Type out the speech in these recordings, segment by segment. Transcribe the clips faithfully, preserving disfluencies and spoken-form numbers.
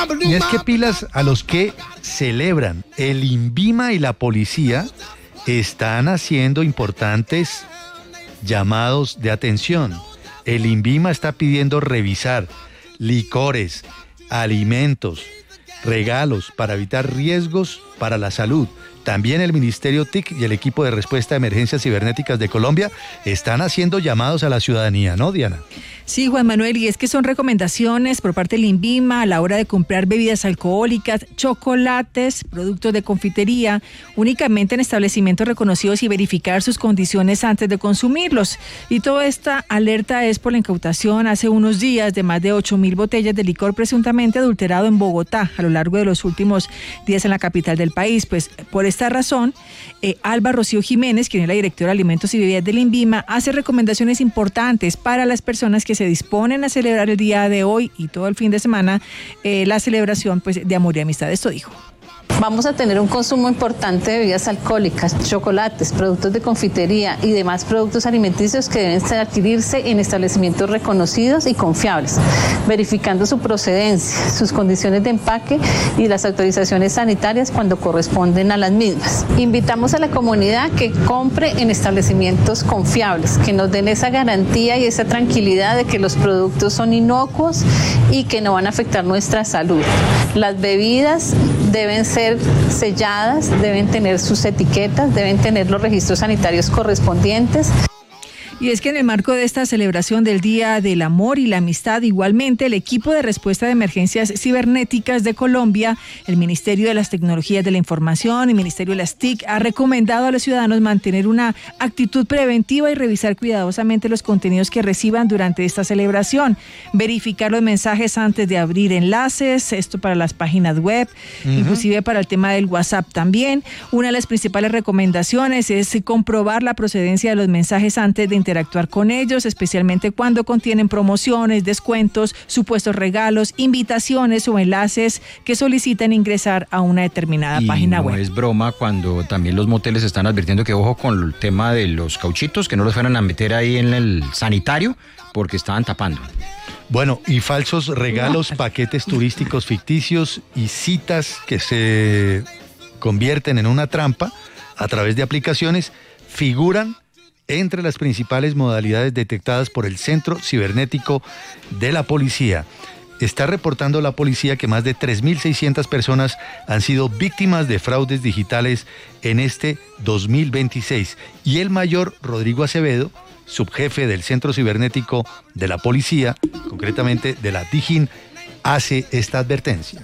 Y es que pilas a los que celebran. El INVIMA y la policía están haciendo importantes llamados de atención. El INVIMA está pidiendo revisar licores, alimentos, regalos para evitar riesgos para la salud. También el Ministerio T I C y el equipo de respuesta a emergencias cibernéticas de Colombia están haciendo llamados a la ciudadanía, ¿no, Diana? Sí, Juan Manuel, y es que son recomendaciones por parte del INVIMA a la hora de comprar bebidas alcohólicas, chocolates, productos de confitería, únicamente en establecimientos reconocidos y verificar sus condiciones antes de consumirlos. Y toda esta alerta es por la incautación hace unos días de más de ocho mil botellas de licor presuntamente adulterado en Bogotá a lo largo de los últimos días en la capital del país. Pues por esta razón, eh, Alba Rocío Jiménez, quien es la directora de Alimentos y Bebidas del INVIMA, hace recomendaciones importantes para las personas que se disponen a celebrar el día de hoy y todo el fin de semana eh, la celebración pues, de amor y amistad. Esto dijo. Vamos a tener un consumo importante de bebidas alcohólicas, chocolates, productos de confitería y demás productos alimenticios que deben adquirirse en establecimientos reconocidos y confiables, verificando su procedencia, sus condiciones de empaque y las autorizaciones sanitarias cuando corresponden a las mismas. Invitamos a la comunidad que compre en establecimientos confiables, que nos den esa garantía y esa tranquilidad de que los productos son inocuos y que no van a afectar nuestra salud. Las bebidas deben ser selladas, deben tener sus etiquetas, deben tener los registros sanitarios correspondientes. Y es que en el marco de esta celebración del Día del Amor y la Amistad, igualmente el equipo de respuesta de emergencias cibernéticas de Colombia, el Ministerio de las Tecnologías de la Información y el Ministerio de las T I C ha recomendado a los ciudadanos mantener una actitud preventiva y revisar cuidadosamente los contenidos que reciban durante esta celebración, verificar los mensajes antes de abrir enlaces, esto para las páginas web, uh-huh. inclusive para el tema del WhatsApp también. Una de las principales recomendaciones es comprobar la procedencia de los mensajes antes de interactuar con ellos, especialmente cuando contienen promociones, descuentos, supuestos regalos, invitaciones o enlaces que solicitan ingresar a una determinada y página no web. No es broma cuando también los moteles están advirtiendo que ojo con el tema de los cauchitos, que no los fueran a meter ahí en el sanitario porque estaban tapando. Bueno, y falsos regalos, paquetes turísticos ficticios y citas que se convierten en una trampa a través de aplicaciones figuran entre las principales modalidades detectadas por el Centro Cibernético de la Policía. Está reportando la policía que más de tres mil seiscientas personas han sido víctimas de fraudes digitales en este dos mil veintiséis. Y el mayor Rodrigo Acevedo, subjefe del Centro Cibernético de la Policía, concretamente de la DIJÍN, hace esta advertencia.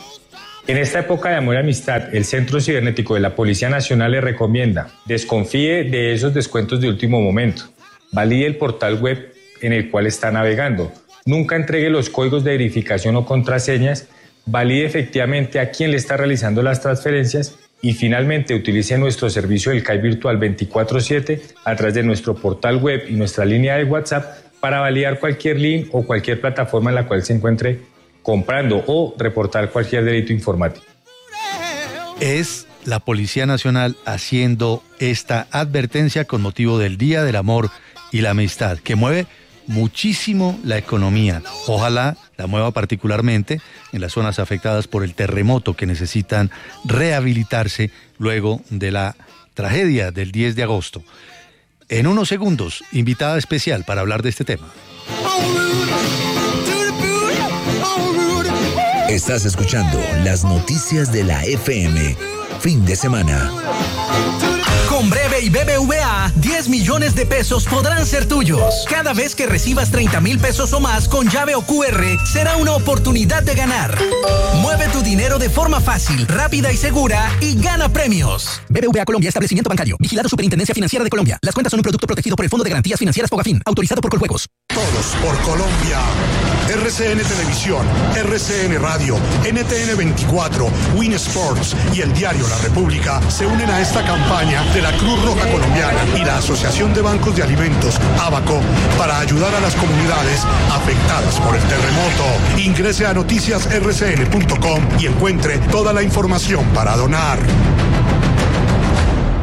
En esta época de amor y amistad, el Centro Cibernético de la Policía Nacional le recomienda: desconfíe de esos descuentos de último momento, valide el portal web en el cual está navegando, nunca entregue los códigos de verificación o contraseñas, valide efectivamente a quién le está realizando las transferencias y finalmente utilice nuestro servicio del C A I virtual veinticuatro siete a través de nuestro portal web y nuestra línea de WhatsApp para validar cualquier link o cualquier plataforma en la cual se encuentre comprando o reportar cualquier delito informático. Es la Policía Nacional haciendo esta advertencia con motivo del Día del Amor y la Amistad, que mueve muchísimo la economía. Ojalá la mueva particularmente en las zonas afectadas por el terremoto que necesitan rehabilitarse luego de la tragedia del diez de agosto. En unos segundos, invitada especial para hablar de este tema. Estás escuchando las noticias de la F M. Fin de semana. Con Breve y B B V A, diez millones de pesos podrán ser tuyos. Cada vez que recibas treinta mil pesos o más con llave o Q R, será una oportunidad de ganar. Mueve tu dinero de forma fácil, rápida y segura y gana premios. B B V A Colombia, establecimiento bancario. Vigilado Superintendencia Financiera de Colombia. Las cuentas son un producto protegido por el Fondo de Garantías Financieras Fogafín, autorizado por Coljuegos. Todos por Colombia. R C N Televisión, R C N Radio, N T N veinticuatro, Win Sports y el diario La República se unen a esta campaña de la Cruz Roja Colombiana y la Asociación de Bancos de Alimentos, ABACO, para ayudar a las comunidades afectadas por el terremoto. Ingrese a noticias r c n punto com y encuentre toda la información para donar.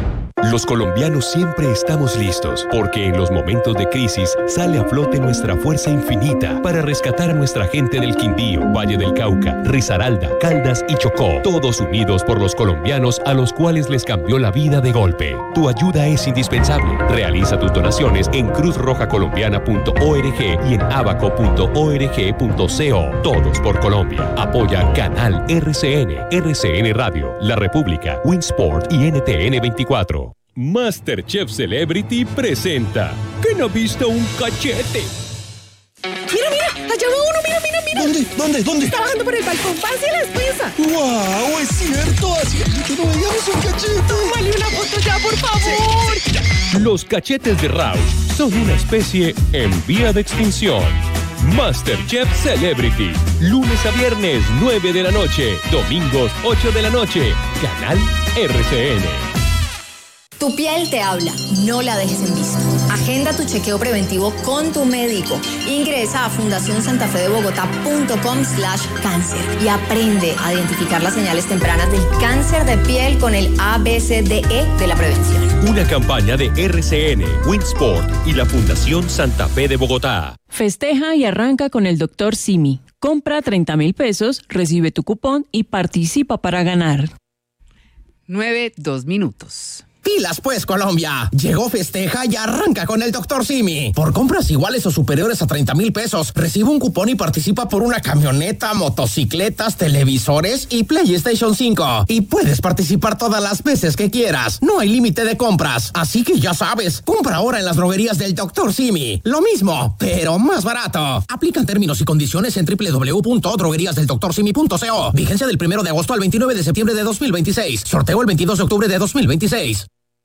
Los colombianos siempre estamos listos, porque en los momentos de crisis sale a flote nuestra fuerza infinita para rescatar a nuestra gente del Quindío, Valle del Cauca, Risaralda, Caldas y Chocó, todos unidos por los colombianos a los cuales les cambió la vida de golpe. Tu ayuda es indispensable. Realiza tus donaciones en cruz roja colombiana punto org y en abaco punto org punto co. Todos por Colombia. Apoya Canal R C N, R C N Radio, La República, Winsport y N T N veinticuatro. MasterChef Celebrity presenta ¿Quién ha visto un cachete? Mira, mira, allá va uno, mira, mira, mira. ¿Dónde? ¿Dónde? ¿Dónde? Está bajando por el balcón, pase la esposa. ¡Wow! Es cierto, hacía que no veíamos un cachete. Tómale una foto ya, por favor. Los cachetes de Rausch son una especie en vía de extinción. MasterChef Celebrity, lunes a viernes nueve de la noche, domingos ocho de la noche, Canal R C N. Tu piel te habla, no la dejes en visto. Agenda tu chequeo preventivo con tu médico. Ingresa a fundación santa fe de bogotá punto com slash cáncer y aprende a identificar las señales tempranas del cáncer de piel con el A B C D E de la prevención. Una campaña de R C N, Winsport y la Fundación Santa Fe de Bogotá. Festeja y arranca con el doctor Simi. Compra treinta mil pesos, recibe tu cupón y participa para ganar. Nueve, dos minutos. Pilas pues, Colombia. Llegó Festeja y arranca con el doctor Simi. Por compras iguales o superiores a treinta mil pesos, recibe un cupón y participa por una camioneta, motocicletas, televisores y PlayStation cinco. Y puedes participar todas las veces que quieras. No hay límite de compras. Así que ya sabes, compra ahora en las droguerías del doctor Simi. Lo mismo, pero más barato. Aplican términos y condiciones en doble u doble u doble u punto droguerías del doctor simi punto co. Vigencia del primero de agosto al veintinueve de septiembre de dos mil veintiséis. Sorteo el veintidós de octubre de dos mil veintiséis.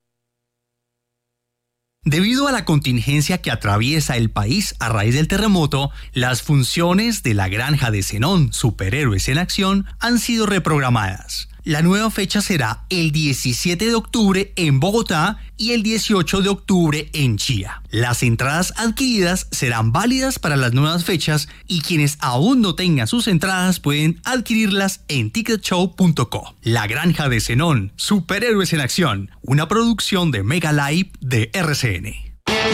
Debido a la contingencia que atraviesa el país a raíz del terremoto, las funciones de la Granja de Zenón, Superhéroes en Acción, han sido reprogramadas. La nueva fecha será el diecisiete de octubre en Bogotá y el dieciocho de octubre en Chía. Las entradas adquiridas serán válidas para las nuevas fechas y quienes aún no tengan sus entradas pueden adquirirlas en ticket show punto co. La Granja de Zenón, Superhéroes en Acción, una producción de Mega Live de R C N.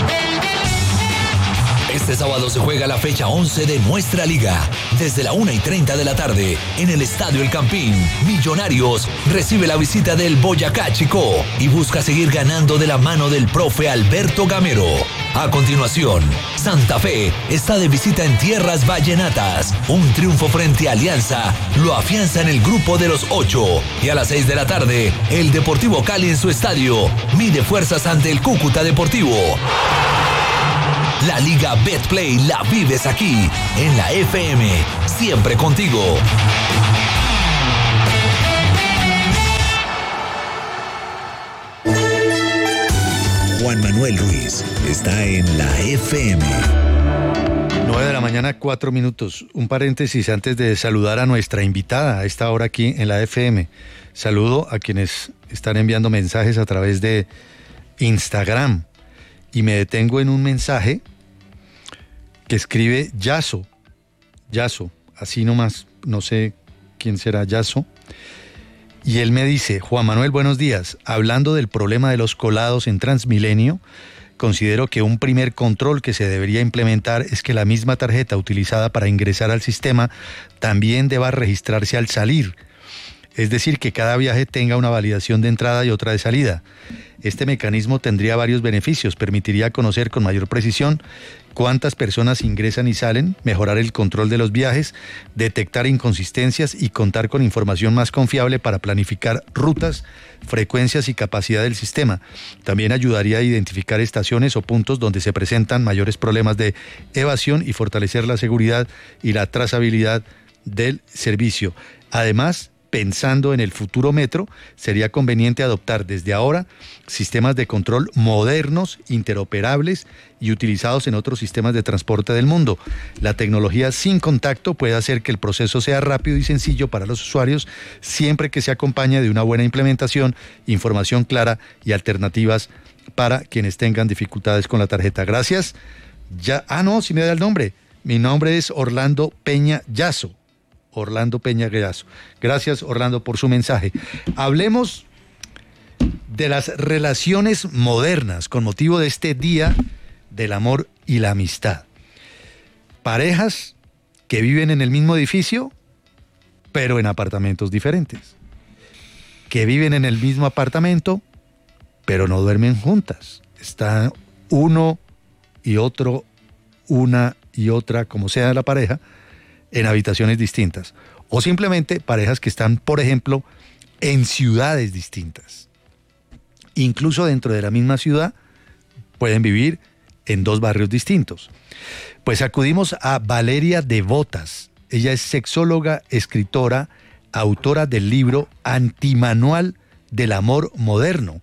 Este sábado se juega la fecha once de nuestra liga. Desde la una y treinta de la tarde, en el Estadio El Campín, Millonarios recibe la visita del Boyacá Chicó y busca seguir ganando de la mano del profe Alberto Gamero. A continuación, Santa Fe está de visita en Tierras Vallenatas. Un triunfo frente a Alianza lo afianza en el grupo de los ocho. Y a las seis de la tarde, el Deportivo Cali en su estadio mide fuerzas ante el Cúcuta Deportivo. La Liga Betplay la vives aquí, en la F M, siempre contigo. Juan Manuel Ruiz está en la F M. nueve de la mañana, cuatro minutos. Un paréntesis antes de saludar a nuestra invitada a esta hora aquí en la F M. Saludo a quienes están enviando mensajes a través de Instagram. Y me detengo en un mensaje que escribe Yaso, Yaso, así nomás, no sé quién será Yaso, y él me dice: Juan Manuel, buenos días, hablando del problema de los colados en Transmilenio, considero que un primer control que se debería implementar es que la misma tarjeta utilizada para ingresar al sistema también deba registrarse al salir, es decir, que cada viaje tenga una validación de entrada y otra de salida. Este mecanismo tendría varios beneficios, permitiría conocer con mayor precisión cuántas personas ingresan y salen, mejorar el control de los viajes, detectar inconsistencias y contar con información más confiable para planificar rutas, frecuencias y capacidad del sistema. También ayudaría a identificar estaciones o puntos donde se presentan mayores problemas de evasión y fortalecer la seguridad y la trazabilidad del servicio. Además, pensando en el futuro metro, sería conveniente adoptar desde ahora sistemas de control modernos, interoperables y utilizados en otros sistemas de transporte del mundo. La tecnología sin contacto puede hacer que el proceso sea rápido y sencillo para los usuarios, siempre que se acompañe de una buena implementación, información clara y alternativas para quienes tengan dificultades con la tarjeta. Gracias. Ya, ah, no, si me da el nombre. Mi nombre es Orlando Peña Yaso. Orlando Peña Yaso. Gracias, Orlando, por su mensaje. Hablemos de las relaciones modernas con motivo de este Día del Amor y la Amistad. Parejas que viven en el mismo edificio, pero en apartamentos diferentes. Que viven en el mismo apartamento, pero no duermen juntas. Está uno y otro, una y otra, como sea la pareja, en habitaciones distintas. O simplemente parejas que están, por ejemplo, en ciudades distintas. Incluso dentro de la misma ciudad pueden vivir en dos barrios distintos. Pues acudimos a Valeria Devotas. Ella es sexóloga, escritora, autora del libro Antimanual del Amor Moderno,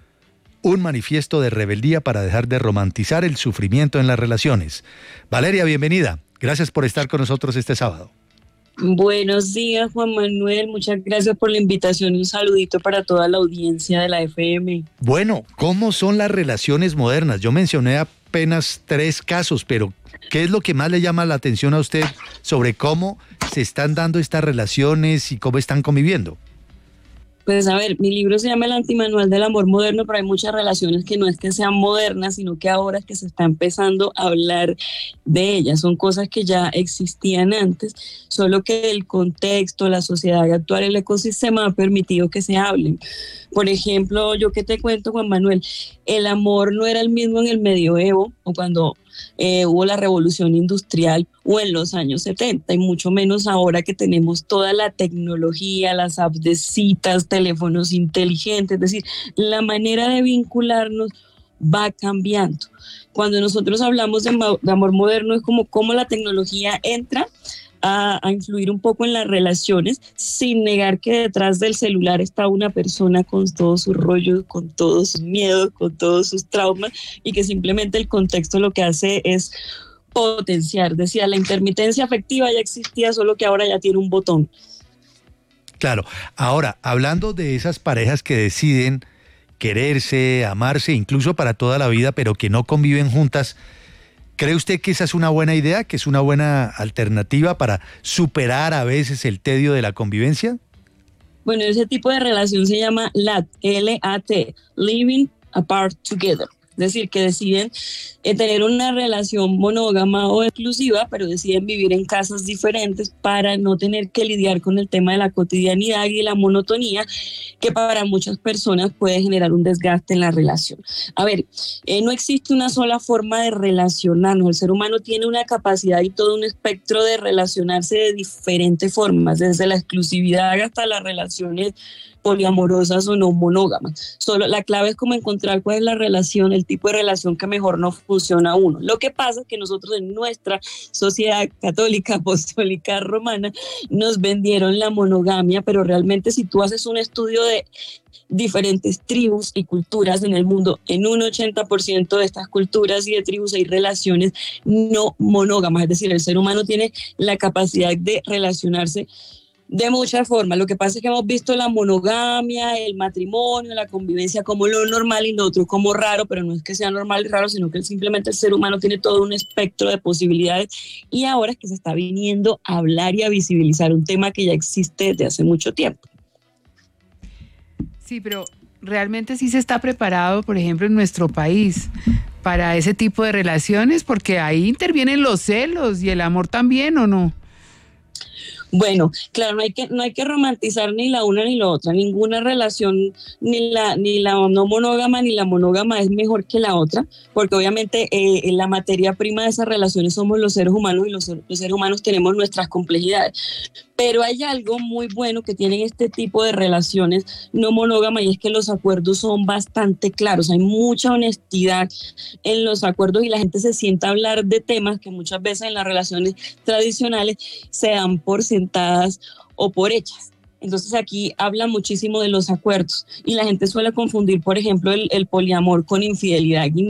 un manifiesto de rebeldía para dejar de romantizar el sufrimiento en las relaciones. Valeria, bienvenida. Gracias por estar con nosotros este sábado. Buenos días, Juan Manuel. Muchas gracias por la invitación y un saludito para toda la audiencia de la F M. Bueno, ¿cómo son las relaciones modernas? Yo mencioné apenas tres casos, pero ¿qué es lo que más le llama la atención a usted sobre cómo se están dando estas relaciones y cómo están conviviendo? Pues a ver, mi libro se llama El Antimanual del Amor Moderno, pero hay muchas relaciones que no es que sean modernas, sino que ahora es que se está empezando a hablar de ellas. Son cosas que ya existían antes, solo que el contexto, la sociedad actual, el ecosistema ha permitido que se hablen. Por ejemplo, yo que te cuento, Juan Manuel, el amor no era el mismo en el medioevo o cuando eh, hubo la revolución industrial o en los años setenta, y mucho menos ahora que tenemos toda la tecnología, las apps de citas, teléfonos inteligentes. Es decir, la manera de vincularnos va cambiando. Cuando nosotros hablamos de, de amor moderno es como cómo la tecnología entra A, a influir un poco en las relaciones, sin negar que detrás del celular está una persona con todos sus rollos, con todos sus miedos, con todos sus traumas, y que simplemente el contexto lo que hace es potenciar. Decía, la intermitencia afectiva ya existía, solo que ahora ya tiene un botón. Claro. Ahora, hablando de esas parejas que deciden quererse, amarse, incluso para toda la vida, pero que no conviven juntas, ¿cree usted que esa es una buena idea, que es una buena alternativa para superar a veces el tedio de la convivencia? Bueno, ese tipo de relación se llama L A T, L A T, Living Apart Together. Es decir, que deciden eh, tener una relación monógama o exclusiva, pero deciden vivir en casas diferentes para no tener que lidiar con el tema de la cotidianidad y la monotonía, que para muchas personas puede generar un desgaste en la relación. A ver, eh, no existe una sola forma de relacionarnos. El ser humano tiene una capacidad y todo un espectro de relacionarse de diferentes formas, desde la exclusividad hasta las relaciones poliamorosas o no monógamas. Solo la clave es como encontrar cuál es la relación, el tipo de relación que mejor nos funciona a uno. Lo que pasa es que nosotros en nuestra sociedad católica, apostólica, romana, nos vendieron la monogamia, pero realmente si tú haces un estudio de diferentes tribus y culturas en el mundo, en un ochenta por ciento de estas culturas y de tribus hay relaciones no monógamas, es decir, el ser humano tiene la capacidad de relacionarse de muchas formas. Lo que pasa es que hemos visto la monogamia, el matrimonio, la convivencia como lo normal y lo otro como raro, pero no es que sea normal y raro, sino que simplemente el ser humano tiene todo un espectro de posibilidades, y ahora es que se está viniendo a hablar y a visibilizar un tema que ya existe desde hace mucho tiempo. Sí, pero realmente sí se está preparado, por ejemplo, en nuestro país para ese tipo de relaciones, porque ahí intervienen los celos y el amor también, ¿o no? Bueno, claro, no hay que no hay que romantizar ni la una ni la otra. Ninguna relación, ni la ni la no monógama ni la monógama es mejor que la otra, porque obviamente eh, la materia prima de esas relaciones somos los seres humanos, y los, los seres humanos tenemos nuestras complejidades. Pero hay algo muy bueno que tienen este tipo de relaciones no monógamas, y es que los acuerdos son bastante claros. Hay mucha honestidad en los acuerdos y la gente se sienta a hablar de temas que muchas veces en las relaciones tradicionales se dan por sentadas o por hechas. Entonces aquí habla muchísimo de los acuerdos, y la gente suele confundir, por ejemplo, el, el poliamor con infidelidad, y no,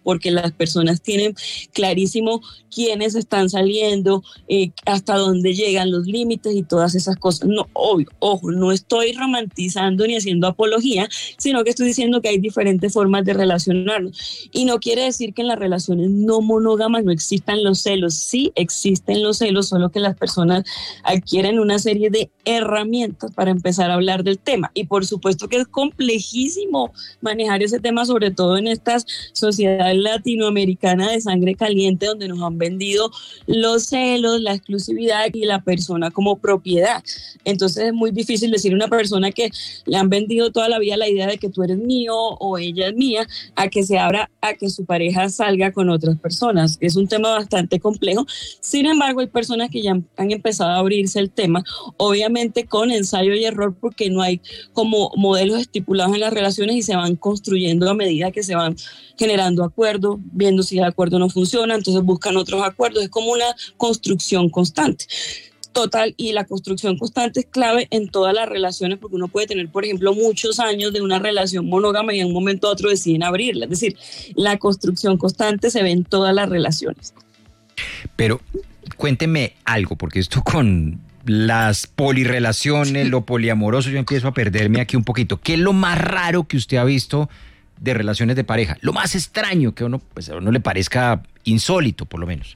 porque las personas tienen clarísimo quiénes están saliendo, eh, hasta dónde llegan los límites y todas esas cosas. No, obvio, ojo, no estoy romantizando ni haciendo apología, sino que estoy diciendo que hay diferentes formas de relacionarnos. Y no quiere decir que en las relaciones no monógamas no existan los celos. Sí existen los celos, solo que las personas adquieren una serie de herramientas para empezar a hablar del tema. Y por supuesto que es complejísimo manejar ese tema, sobre todo en esta sociedad latinoamericana de sangre caliente, donde nos han vendido los celos, la exclusividad y la persona como propiedad. Entonces es muy difícil decir a una persona que le han vendido toda la vida la idea de que tú eres mío o ella es mía, a que se abra a que su pareja salga con otras personas. Es un tema bastante complejo. Sin embargo, hay personas que ya han, han empezado a abrirse el tema, obviamente con ensayo y error, porque no hay como modelos estipulados en las relaciones y se van construyendo a medida que se van generando acuerdos, viendo si el acuerdo no funciona, entonces buscan otros acuerdos. Es como una construcción constante. Total, y la construcción constante es clave en todas las relaciones, porque uno puede tener, por ejemplo, muchos años de una relación monógama y en un momento u otro deciden abrirla. Es decir, la construcción constante se ve en todas las relaciones. Pero cuénteme algo, porque esto con las polirrelaciones, lo poliamoroso, yo empiezo a perderme aquí un poquito. ¿Qué es lo más raro que usted ha visto de relaciones de pareja? Lo más extraño que a uno, pues, a uno le parezca insólito, por lo menos.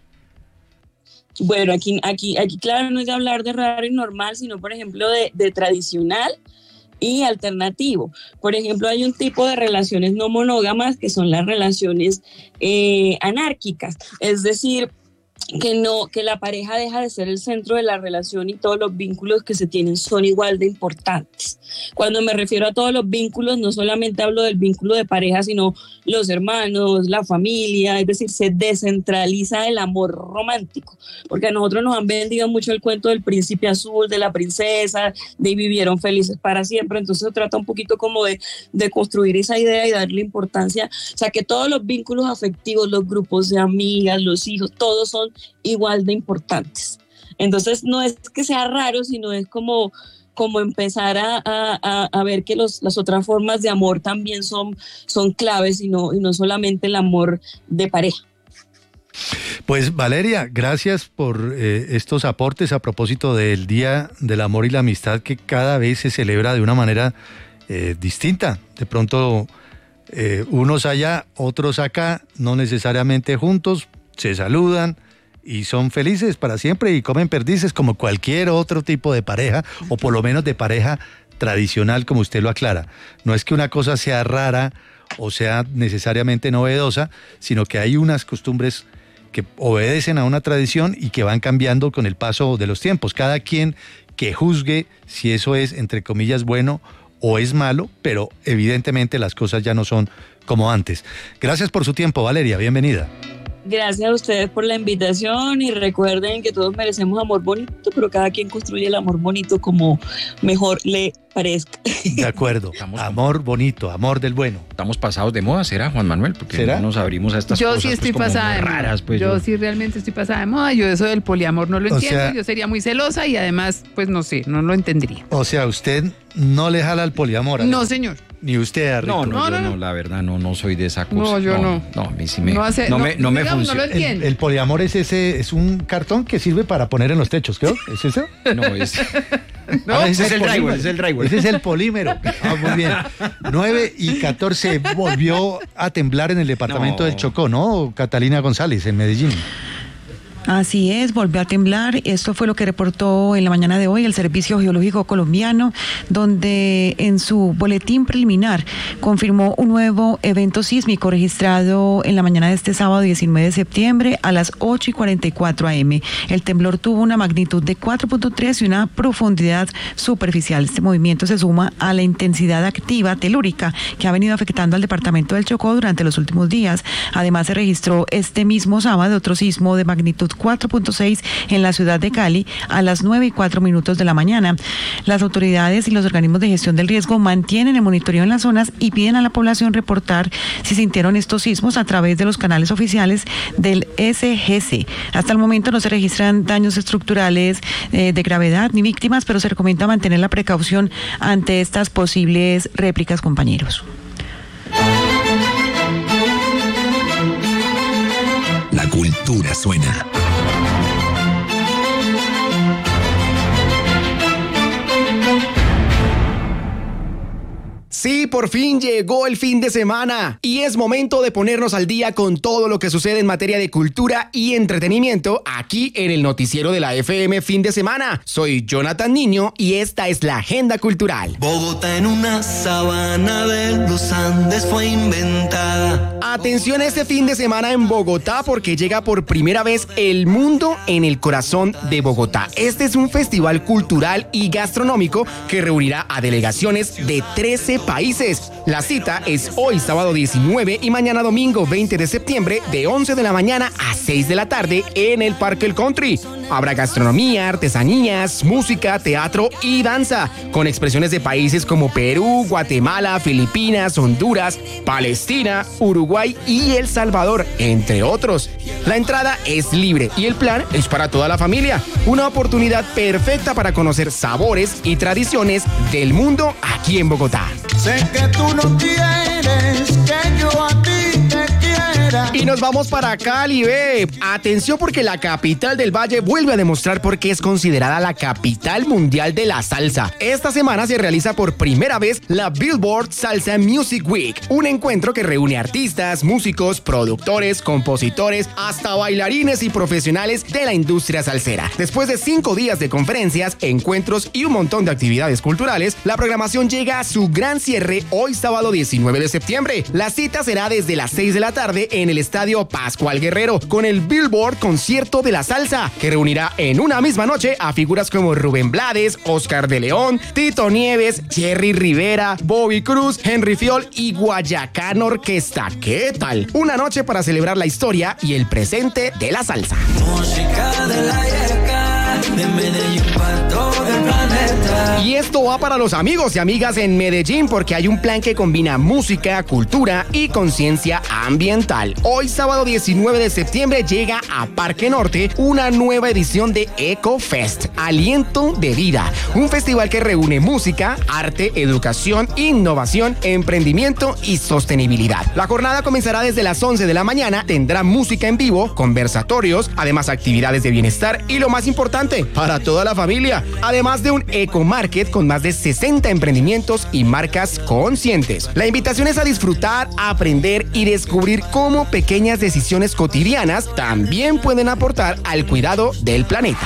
Bueno, aquí, aquí, aquí claro, no es de hablar de raro y normal, sino, por ejemplo, de, de tradicional y alternativo. Por ejemplo, hay un tipo de relaciones no monógamas que son las relaciones eh, anárquicas, es decir, que no, que la pareja deja de ser el centro de la relación y todos los vínculos que se tienen son igual de importantes. Cuando me refiero a todos los vínculos, no solamente hablo del vínculo de pareja, sino los hermanos, la familia, es decir, se descentraliza el amor romántico, porque a nosotros nos han vendido mucho el cuento del príncipe azul, de la princesa, de vivieron felices para siempre. Entonces se trata un poquito como de, de construir esa idea y darle importancia, o sea, que todos los vínculos afectivos, los grupos de amigas, los hijos, todos son igual de importantes. Entonces no es que sea raro, sino es como, como empezar a, a, a ver que los, las otras formas de amor también son, son claves y no, y no solamente el amor de pareja. Pues Valeria, gracias por eh, estos aportes a propósito del Día del Amor y la Amistad, que cada vez se celebra de una manera eh, distinta. De pronto eh, unos allá, otros acá, no necesariamente juntos, se saludan y son felices para siempre y comen perdices como cualquier otro tipo de pareja, o por lo menos de pareja tradicional, como usted lo aclara. No es que una cosa sea rara o sea necesariamente novedosa, sino que hay unas costumbres que obedecen a una tradición y que van cambiando con el paso de los tiempos. Cada quien que juzgue si eso es, entre comillas, bueno o es malo, pero evidentemente las cosas ya no son como antes. Gracias por su tiempo, Valeria, bienvenida. Gracias a ustedes por la invitación y recuerden que todos merecemos amor bonito, pero cada quien construye el amor bonito como mejor le parezca. De acuerdo, amor bonito, amor del bueno. Estamos pasados de moda, ¿será, Juan Manuel? Porque ¿será? No nos abrimos a estas yo cosas. Yo sí estoy pues, pasada de raras, moda. Pues, yo, yo sí realmente estoy pasada de moda. Yo eso del poliamor no lo o entiendo. Sea, yo sería muy celosa y además, pues no sé, no lo entendería. O sea, usted no le jala al poliamor. Alejo. No, señor. Ni usted, Rico. No, no, no, yo no, no, la verdad, no, no soy de esa cosa. No, yo no. No, no a mí sí me, no, hace, no, no me, no me digamos, funciona. No lo el, el poliamor es ese, es un cartón que sirve para poner en los techos, creo. ¿Es eso? No, es... No, ah, ese es el drywall, es el drywall. Ese es el polímero. Ah, muy bien. nueve y catorce volvió a temblar en el departamento no. del Chocó, ¿no? Catalina González, en Medellín. Así es, volvió a temblar. Esto fue lo que reportó en la mañana de hoy el Servicio Geológico Colombiano, donde en su boletín preliminar confirmó un nuevo evento sísmico registrado en la mañana de este sábado diecinueve de septiembre a las ocho y cuarenta y cuatro a eme. El temblor tuvo una magnitud de cuatro punto tres y una profundidad superficial. Este movimiento se suma a la intensidad activa telúrica que ha venido afectando al departamento del Chocó durante los últimos días. Además, se registró este mismo sábado otro sismo de magnitud cuatro punto seis en la ciudad de Cali a las nueve y cuatro minutos de la mañana. Las autoridades y los organismos de gestión del riesgo mantienen el monitoreo en las zonas y piden a la población reportar si sintieron estos sismos a través de los canales oficiales del ese ge ce. Hasta el momento no se registran daños estructurales eh, de gravedad ni víctimas, pero se recomienda mantener la precaución ante estas posibles réplicas, compañeros. Cultura suena. Sí, por fin llegó el fin de semana y es momento de ponernos al día con todo lo que sucede en materia de cultura y entretenimiento aquí en el noticiero de la F M Fin de Semana. Soy Jonathan Niño y esta es la agenda cultural. Bogotá en una sabana de los Andes fue inventada. Atención este fin de semana en Bogotá porque llega por primera vez El Mundo en el Corazón de Bogotá. Este es un festival cultural y gastronómico que reunirá a delegaciones de trece países. países. La cita es hoy sábado diecinueve y mañana domingo veinte de septiembre de once de la mañana a seis de la tarde en el Parque El Country. Habrá gastronomía, artesanías, música, teatro y danza, con expresiones de países como Perú, Guatemala, Filipinas, Honduras, Palestina, Uruguay y El Salvador, entre otros. La entrada es libre y el plan es para toda la familia. Una oportunidad perfecta para conocer sabores y tradiciones del mundo aquí en Bogotá. Sé que tú no quieres que yo a ti te quiera. Y nos vamos para Cali, ve. Atención porque la capital del Valle vuelve a demostrar por qué es considerada la capital mundial de la salsa. Esta semana se realiza por primera vez la Billboard Salsa Music Week, un encuentro que reúne artistas, músicos, productores, compositores, hasta bailarines y profesionales de la industria salsera. Después de cinco días de conferencias, encuentros y un montón de actividades culturales, la programación llega a su gran cierre hoy sábado diecinueve de septiembre. La cita será desde las seis de la tarde en el Estadio Pascual Guerrero, con el Billboard Concierto de la Salsa, que reunirá en una misma noche a figuras como Rubén Blades, Oscar de León, Tito Nieves, Jerry Rivera, Bobby Cruz, Henry Fiol y Guayacán Orquesta. ¿Qué tal? Una noche para celebrar la historia y el presente de la salsa. Música de la yeca, de Medellín para todo el planeta. Y esto va para los amigos y amigas en Medellín porque hay un plan que combina música, cultura y conciencia ambiental. Hoy sábado diecinueve de septiembre llega a Parque Norte una nueva edición de EcoFest, Aliento de Vida, un festival que reúne música, arte, educación, innovación, emprendimiento y sostenibilidad. La jornada comenzará desde las once de la mañana, tendrá música en vivo, conversatorios, además actividades de bienestar y lo más importante, para toda la familia, además de un ecomarket con más de sesenta emprendimientos y marcas conscientes. La invitación es a disfrutar, aprender y descubrir cómo pequeñas decisiones cotidianas también pueden aportar al cuidado del planeta.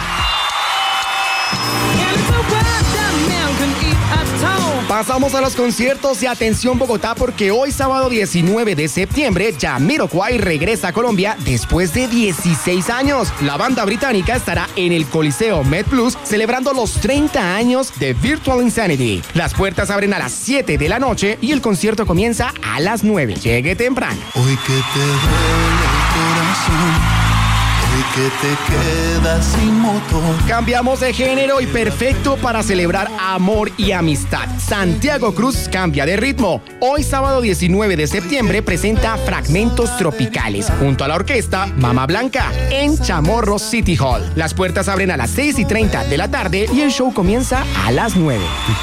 Pasamos a los conciertos y atención Bogotá porque hoy sábado diecinueve de septiembre Jamiroquai regresa a Colombia después de dieciséis años. La banda británica estará en el Coliseo MedPlus celebrando los treinta años de Virtual Insanity. Las puertas abren a las siete de la noche y el concierto comienza a las nueve. Llegue temprano. Hoy que te duele el corazón, que te quedas sin motor. Cambiamos de género y perfecto para celebrar amor y amistad. Santiago Cruz cambia de ritmo. Hoy sábado diecinueve de septiembre presenta Fragmentos Tropicales junto a la orquesta Mama Blanca en Chamorro City Hall. Las puertas abren a las seis y treinta de la tarde y el show comienza a las nueve.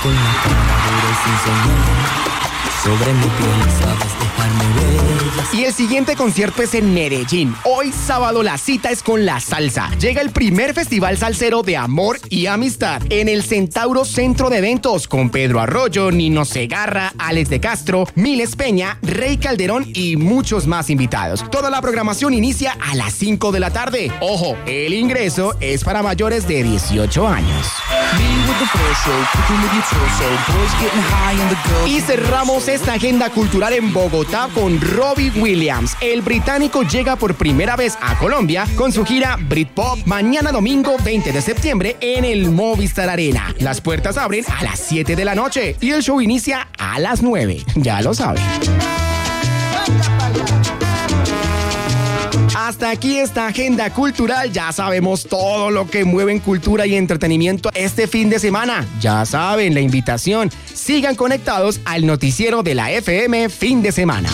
Sobre mi piel sabes dejarme ver. Y el siguiente concierto es en Medellín. Hoy sábado la cita es con la salsa. Llega el primer festival salsero de amor y amistad en el Centauro Centro de Eventos con Pedro Arroyo, Nino Segarra, Alex de Castro, Miles Peña, Rey Calderón y muchos más invitados. Toda la programación inicia a las cinco de la tarde. Ojo, el ingreso es para mayores de dieciocho años. Y cerramos esta agenda cultural en Bogotá con Robbie Williams. El británico llega por primera vez a Colombia con su gira Britpop mañana domingo veinte de septiembre en el Movistar Arena. Las puertas abren a las siete de la noche y el show inicia a las nueve. Ya lo saben. Hasta aquí esta agenda cultural. Ya sabemos todo lo que mueve en cultura y entretenimiento este fin de semana. Ya saben la invitación. Sigan conectados al noticiero de la F M Fin de Semana.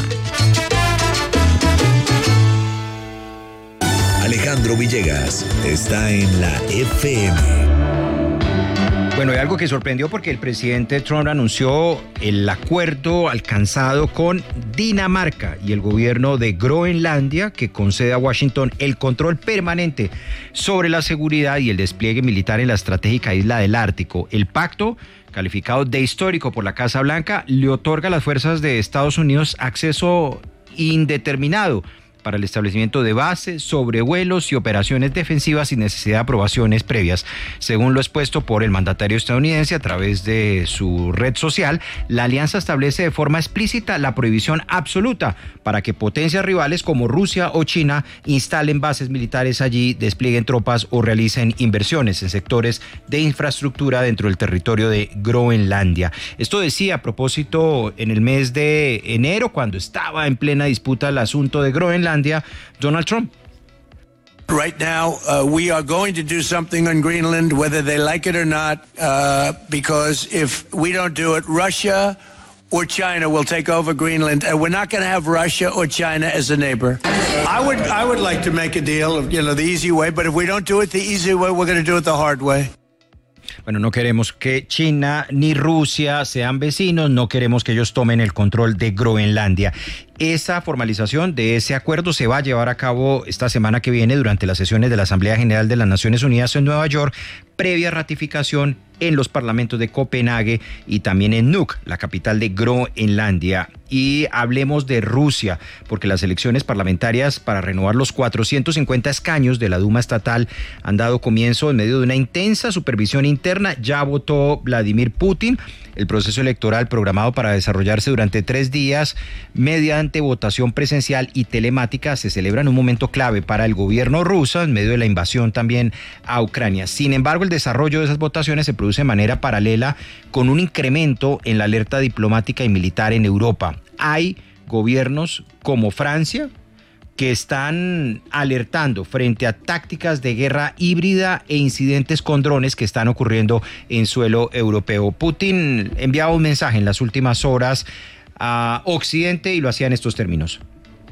Alejandro Villegas está en la F M. Bueno, hay algo que sorprendió porque el presidente Trump anunció el acuerdo alcanzado con Dinamarca y el gobierno de Groenlandia, que concede a Washington el control permanente sobre la seguridad y el despliegue militar en la estratégica isla del Ártico. El pacto, calificado de histórico por la Casa Blanca, le otorga a las fuerzas de Estados Unidos acceso indeterminado para el establecimiento de bases, sobrevuelos y operaciones defensivas sin necesidad de aprobaciones previas. Según lo expuesto por el mandatario estadounidense a través de su red social, la alianza establece de forma explícita la prohibición absoluta para que potencias rivales como Rusia o China instalen bases militares allí, desplieguen tropas o realicen inversiones en sectores de infraestructura dentro del territorio de Groenlandia. Esto decía a propósito en el mes de enero, cuando estaba en plena disputa el asunto de Groenlandia, Donald Trump. Right now, uh, we are going to do something on Greenland, whether they like it or not, uh, because if we don't do it, Russia or China will take over Greenland, and we're not going to have Russia or China as a neighbor. I would, I would like to make a deal, you know, the easy way, but if we don't do it the easy way, we're going to do it the hard way. Bueno, no queremos que China ni Rusia sean vecinos, no queremos que ellos tomen el control de Groenlandia. Esa formalización de ese acuerdo se va a llevar a cabo esta semana que viene durante las sesiones de la Asamblea General de las Naciones Unidas en Nueva York, previa ratificación en los parlamentos de Copenhague y también en Nuuk, la capital de Groenlandia. Y hablemos de Rusia, porque las elecciones parlamentarias para renovar los cuatrocientos cincuenta escaños de la Duma estatal han dado comienzo en medio de una intensa supervisión interna. Ya votó Vladimir Putin. El proceso electoral, programado para desarrollarse durante tres días mediante votación presencial y telemática, se celebra en un momento clave para el gobierno ruso en medio de la invasión también a Ucrania. Sin embargo, el desarrollo de esas votaciones se produce de manera paralela con un incremento en la alerta diplomática y militar en Europa. Hay gobiernos como Francia que están alertando frente a tácticas de guerra híbrida e incidentes con drones que están ocurriendo en suelo europeo. Putin enviaba un mensaje en las últimas horas a Occidente y lo hacía en estos términos.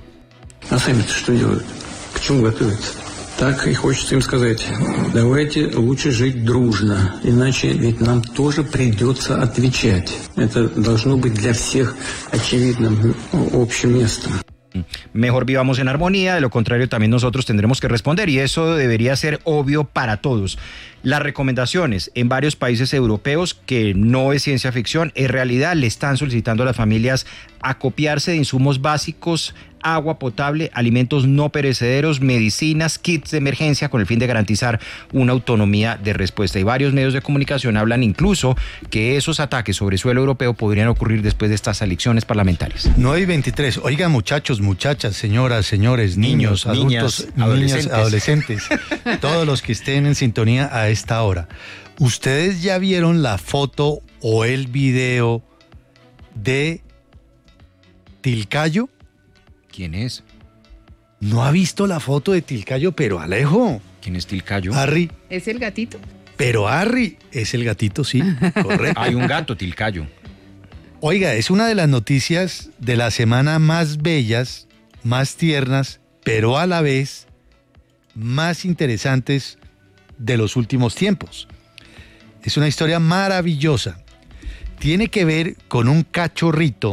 Так и хочется им сказать, давайте лучше жить дружно, иначе ведь нам тоже придется отвечать. Это должно быть для всех очевидным общим местом. Mejor vivamos en armonía, de lo contrario también nosotros tendremos que responder y eso debería ser obvio para todos. Las recomendaciones en varios países europeos, que no es ciencia ficción, es realidad, le están solicitando a las familias acopiarse de insumos básicos, agua potable, alimentos no perecederos, medicinas, kits de emergencia con el fin de garantizar una autonomía de respuesta. Y varios medios de comunicación hablan incluso que esos ataques sobre suelo europeo podrían ocurrir después de estas elecciones parlamentarias. nueve y veintitrés. Oigan, muchachos, muchachas, señoras, señores, niños, niños adultos, niñas, adolescentes. niñas, adolescentes, todos los que estén en sintonía a esta hora. ¿Ustedes ya vieron la foto o el video de Tilcayo? ¿Quién es? ¿No ha visto la foto de Tilcayo? Pero Alejo. ¿Quién es Tilcayo? Harry. ¿Es el gatito? Pero Harry es el gatito, sí, correcto. Hay un gato, Tilcayo. Oiga, es una de las noticias de la semana más bellas, más tiernas, pero a la vez más interesantes de los últimos tiempos. Es una historia maravillosa. Tiene que ver con un cachorrito